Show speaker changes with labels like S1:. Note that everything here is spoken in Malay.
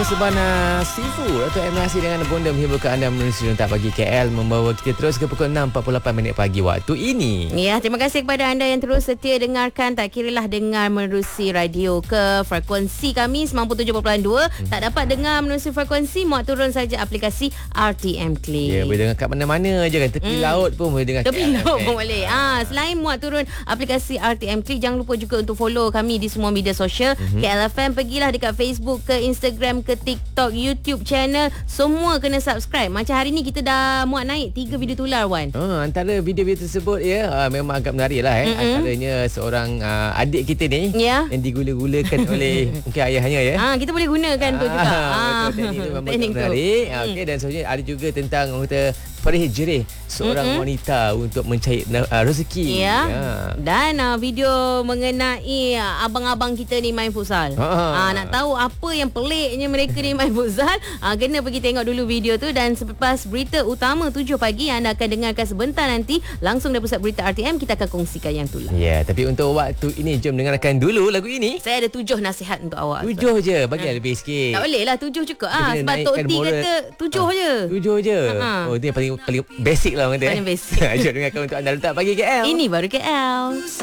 S1: Persebana Sifu Dato' M. Nasir dengan Bonda menghiburkan anda menerusi Rentak Pagi KL, membawa kita terus ke pukul 6.48 pagi waktu ini.
S2: Ya, terima kasih kepada anda yang terus setia dengarkan, tak kiralah dengar menerusi radio ke frekuensi kami 97.2, tak dapat dengar menerusi frekuensi, muat turun saja aplikasi RTM Click.
S1: Ya, boleh dengar kat mana-mana je kan, tepi laut pun boleh dengar.
S2: Tepi laut pun boleh. Selain muat turun aplikasi RTM Click, jangan lupa juga untuk follow kami di semua media sosial. KLFM, pergilah dekat Facebook, ke Instagram, ke TikTok, YouTube channel, semua kena subscribe. Macam hari ni kita dah muat naik 3 video tular, Wan.
S1: Antara video-video tersebut memang agak menarik lah. Antaranya seorang adik kita ni yang digula-gulakan oleh mungkin ayahnya ya.
S2: Kita boleh gunakan tu juga.
S1: Betul, teknik tu memang agak menarik. Okay, dan sebenarnya ada juga tentang orang kata perih jerih seorang wanita untuk mencari rezeki. Dan video mengenai abang-abang kita ni main futsal. Nak tahu apa yang peliknya mereka ni main futsal, kena pergi tengok dulu video tu. Dan selepas berita utama 7 pagi, anda akan dengarkan sebentar nanti langsung dari pusat berita RTM, kita akan kongsikan yang tu lah. Ya, tapi untuk waktu ini jom dengarkan dulu lagu ini.
S2: Saya ada 7 nasihat untuk awak.
S1: 7 je, bagi lebih sikit.
S2: Tak boleh lah 7 cukup. Sebab Tok T kata 7 je.
S1: 7 je. Oh, dia paling basic lah orang kata.
S2: Paling basic.
S1: Jom dengarkan untuk anda Rentak Pagi KL.
S2: Ini baru KL.